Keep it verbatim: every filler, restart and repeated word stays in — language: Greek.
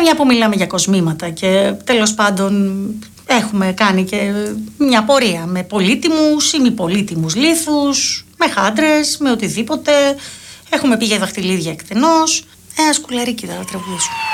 μια που μιλάμε για κοσμήματα και τέλος πάντων έχουμε κάνει και μια πορεία με πολύτιμους ή μη πολύτιμους λίθους, με χάντρες, με οτιδήποτε. Έχουμε πει για δαχτυλίδια εκτενώς. Ένα σκουλαρίκι θα τραγουδήσουμε.